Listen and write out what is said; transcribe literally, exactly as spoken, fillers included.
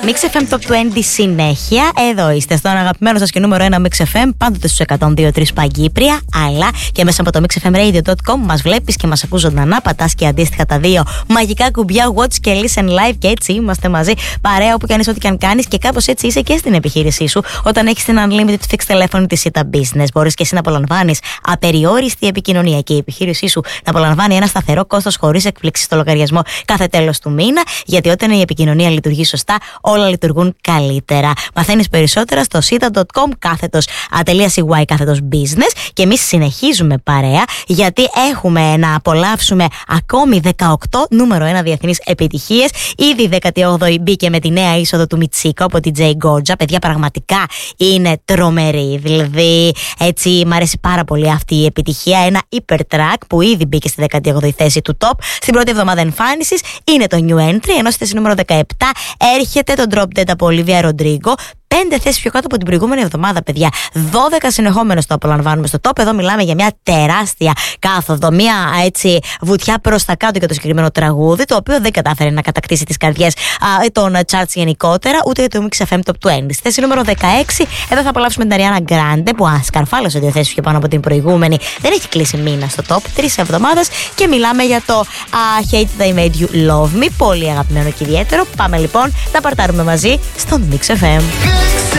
Mix εφ εμ Top είκοσι συνέχεια. Εδώ είστε στον αγαπημένο σας και νούμερο ένα Mix εφ εμ, πάντοτε στους εκατόν δύο κόμμα τρία Παγκύπρια, αλλά και μέσα από το mix f m radio dot com μας βλέπεις και μας ακούς ζωντανά. Πατάς και αντίστοιχα τα δύο μαγικά κουμπιά Watch και Listen Live, και έτσι είμαστε μαζί παρέα όπου και αν είσαι, ό,τι και αν κάνεις, και κάπως έτσι είσαι και στην επιχείρησή σου. Όταν έχεις την Unlimited Fixed Telephone της Sita Business, μπορείς και εσύ να απολαμβάνεις απεριόριστη επικοινωνία και η επιχείρησή σου να απολαμβάνει ένα σταθερό κόστος χωρίς εκπλήξεις στο λογαριασμό κάθε τέλος του μήνα. Γιατί όταν η επικοινωνία λειτουργεί σωστά, όλα λειτουργούν καλύτερα. Μαθαίνεις περισσότερα στο sita dot com κάθετος .cy κάθετος business, και εμείς συνεχίζουμε παρέα, γιατί έχουμε να απολαύσουμε ακόμη δεκαοκτώ νούμερο ένα διεθνείς επιτυχίες. Ήδη δέκατη όγδοη μπήκε με τη νέα είσοδο του Μιτσίκο από την Τζέι Γκόρτζα. Παιδιά, πραγματικά είναι τρομερή. Δηλαδή, έτσι, μ' αρέσει πάρα πολύ αυτή η επιτυχία. Ένα hypertrack που ήδη μπήκε στη δέκατη όγδοη θέση του top στην πρώτη εβδομάδα εμφάνισης. Είναι το new entry, ενώ στη θέση νούμερο δεκαεπτά έρχεται το Drop Dead από Olivia Rodrigo. Πέντε θέσεις πιο κάτω από την προηγούμενη εβδομάδα, παιδιά. δώδεκα συνεχόμενες το απολαμβάνουμε στο top. Εδώ μιλάμε για μια τεράστια κάθοδο, μια έτσι βουτιά προς τα κάτω για το συγκεκριμένο τραγούδι, το οποίο δεν κατάφερε να κατακτήσει τις καρδιές α, των charts γενικότερα, ούτε το Mix εφ εμ Top είκοσι. Στη θέση νούμερο δεκαέξι, εδώ θα απολαύσουμε την Ariana Grande, που ασκαρφάλωσε δύο θέσεις πιο πάνω από την προηγούμενη. Δεν έχει κλείσει μήνα στο top, τρεις εβδομάδες, και μιλάμε για το uh, Hate They Made You Love Me. Πολύ αγαπημένο και ιδιαίτερο. Πάμε λοιπόν να παρτάρουμε μαζί στο Mix εφ εμ.